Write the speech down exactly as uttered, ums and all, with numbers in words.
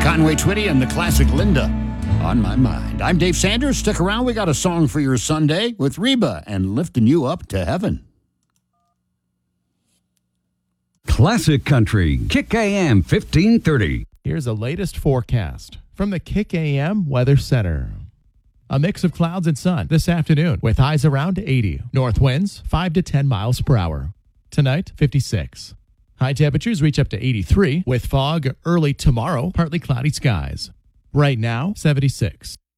Conway Twitty and the classic Linda on my mind. I'm Dave Sanders. Stick around. We got a song for your Sunday with Reba and Lifting You Up to Heaven. Classic Country, Kick A M fifteen thirty. Here's the latest forecast from the Kick A M Weather Center. A mix of clouds and sun this afternoon with highs around eighty. North winds five to ten miles per hour. Tonight, fifty-six. High temperatures reach up to eighty-three with fog early tomorrow, partly cloudy skies. Right now, seventy-six.